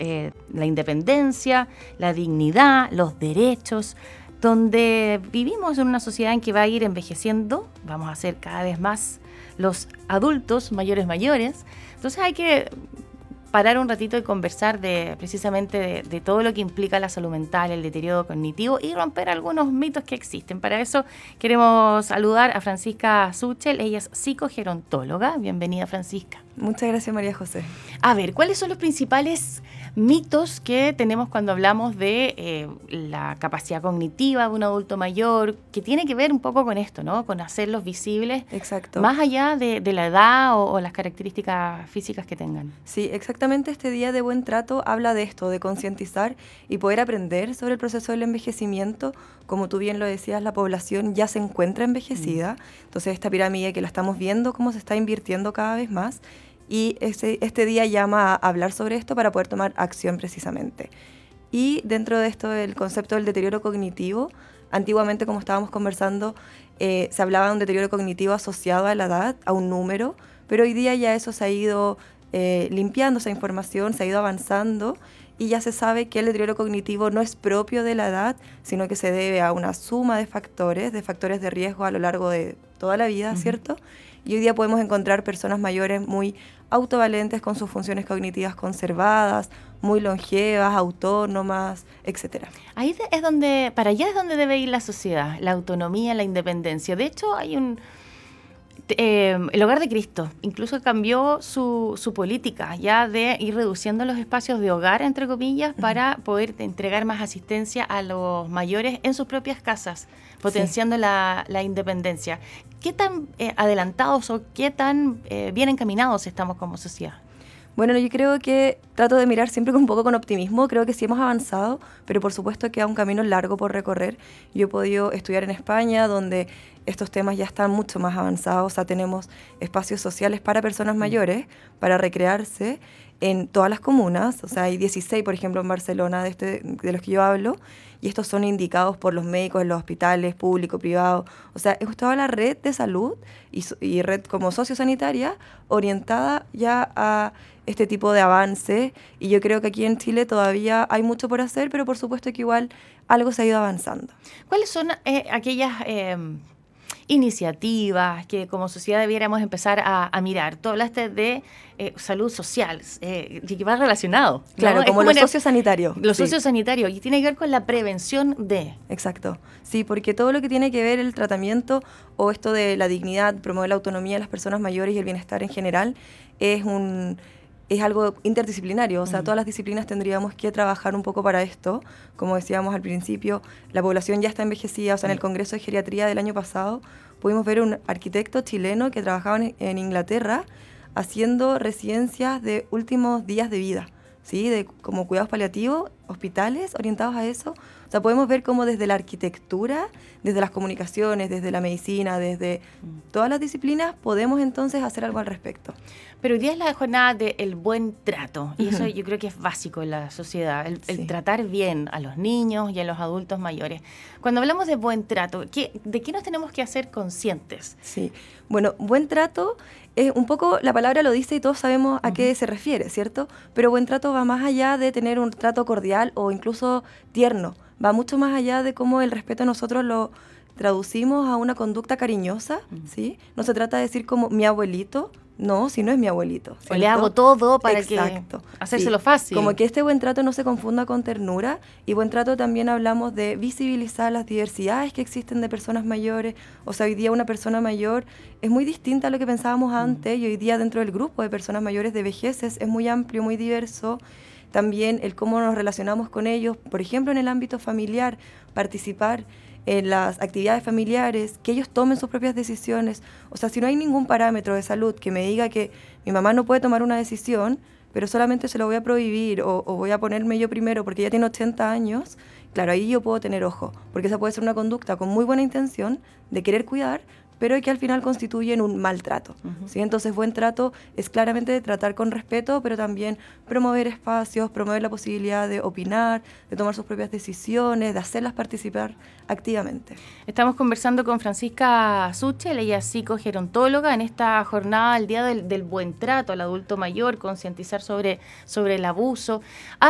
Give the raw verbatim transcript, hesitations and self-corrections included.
eh, la independencia, la dignidad, los derechos, donde vivimos en una sociedad en que va a ir envejeciendo, vamos a ser cada vez más los adultos mayores mayores. Entonces hay que parar un ratito y conversar de precisamente de, de todo lo que implica la salud mental, el deterioro cognitivo y romper algunos mitos que existen. Para eso queremos saludar a Francisca Suchel, ella es psicogerontóloga. Bienvenida, Francisca. Muchas gracias, María José. A ver, ¿cuáles son los principales mitos que tenemos cuando hablamos de eh, la capacidad cognitiva de un adulto mayor, que tiene que ver un poco con esto, ¿no? Con hacerlos visibles. Exacto. Más allá de, de la edad o, o las características físicas que tengan? Sí, exactamente. Este Día de Buen Trato habla de esto, de concientizar y poder aprender sobre el proceso del envejecimiento. Como tú bien lo decías, la población ya se encuentra envejecida, mm. entonces esta pirámide que la estamos viendo cómo se está invirtiendo cada vez más. Y este, este día llama a hablar sobre esto para poder tomar acción precisamente. Y dentro de esto, el concepto del deterioro cognitivo, antiguamente, como estábamos conversando, eh, se hablaba de un deterioro cognitivo asociado a la edad, a un número, pero hoy día ya eso se ha ido eh, limpiando, esa información se ha ido avanzando y ya se sabe que el deterioro cognitivo no es propio de la edad, sino que se debe a una suma de factores, de factores de riesgo a lo largo de toda la vida, uh-huh. ¿cierto? Y hoy día podemos encontrar personas mayores muy autovalentes con sus funciones cognitivas conservadas, muy longevas, autónomas, etcétera. Ahí es donde, para allá es donde debe ir la sociedad, la autonomía, la independencia. De hecho, hay un... Eh, el Hogar de Cristo incluso cambió su, su política ya de ir reduciendo los espacios de hogar, entre comillas, uh-huh. para poder entregar más asistencia a los mayores en sus propias casas, potenciando sí. la, la independencia. ¿Qué tan eh, adelantados o qué tan eh, bien encaminados estamos como sociedad? Bueno, yo creo que trato de mirar siempre con un poco con optimismo. Creo que sí hemos avanzado, pero por supuesto queda un camino largo por recorrer. Yo he podido estudiar en España, donde estos temas ya están mucho más avanzados. O sea, tenemos espacios sociales para personas mayores, para recrearse en todas las comunas. O sea, hay dieciséis, por ejemplo, en Barcelona, de, este, de los que yo hablo, y estos son indicados por los médicos en los hospitales, público, privado. O sea, es toda la red de salud y, y red como sociosanitaria orientada ya a este tipo de avance, y yo creo que aquí en Chile todavía hay mucho por hacer, pero por supuesto que igual algo se ha ido avanzando. ¿Cuáles son eh, aquellas eh, iniciativas que como sociedad debiéramos empezar a, a mirar? Tú hablaste de eh, salud social, eh, que va relacionado. Claro, ¿no? como, como lo sociosanitario. Lo sí. sociosanitario, y tiene que ver con la prevención de... Exacto, sí, porque todo lo que tiene que ver el tratamiento o esto de la dignidad, promover la autonomía de las personas mayores y el bienestar en general, es un... es algo interdisciplinario, o sea, uh-huh. todas las disciplinas tendríamos que trabajar un poco para esto. Como decíamos al principio, la población ya está envejecida, o sea, en el Congreso de Geriatría del año pasado pudimos ver un arquitecto chileno que trabajaba en, en Inglaterra haciendo residencias de últimos días de vida, ¿sí? De como cuidados paliativos, hospitales orientados a eso. O sea, podemos ver cómo desde la arquitectura, desde las comunicaciones, desde la medicina, desde todas las disciplinas, podemos entonces hacer algo al respecto. Pero hoy día es la jornada del buen trato, y eso yo creo que es básico en la sociedad, el, el sí. tratar bien a los niños y a los adultos mayores. Cuando hablamos de buen trato, ¿qué, ¿de qué nos tenemos que hacer conscientes? Sí, bueno, buen trato, eh, un poco la palabra lo dice y todos sabemos a uh-huh. qué se refiere, ¿cierto? Pero buen trato va más allá de tener un trato cordial o incluso tierno, va mucho más allá de cómo el respeto nosotros lo traducimos a una conducta cariñosa, uh-huh. ¿sí? No se trata de decir como mi abuelito. No, si no es mi abuelito. ¿cierto? O le hago todo para Exacto. que hacérselo sí. fácil. Como que este buen trato no se confunda con ternura. Y buen trato también hablamos de visibilizar las diversidades que existen de personas mayores. O sea, hoy día una persona mayor es muy distinta a lo que pensábamos antes. Mm. Y hoy día dentro del grupo de personas mayores de vejeces es muy amplio, muy diverso. También el cómo nos relacionamos con ellos. Por ejemplo, en el ámbito familiar, participar en las actividades familiares, que ellos tomen sus propias decisiones. O sea, si no hay ningún parámetro de salud que me diga que mi mamá no puede tomar una decisión, pero solamente se lo voy a prohibir o, o voy a ponerme yo primero porque ella tiene ochenta años, claro, ahí yo puedo tener ojo, porque esa puede ser una conducta con muy buena intención de querer cuidar, pero que al final constituyen un maltrato. Uh-huh. ¿Sí? Entonces, buen trato es claramente de tratar con respeto, pero también promover espacios, promover la posibilidad de opinar, de tomar sus propias decisiones, de hacerlas participar activamente. Estamos conversando con Francisca Suchel, ella es psicogerontóloga, en esta jornada, el Día del, del Buen Trato al Adulto Mayor, concientizar sobre, sobre el abuso.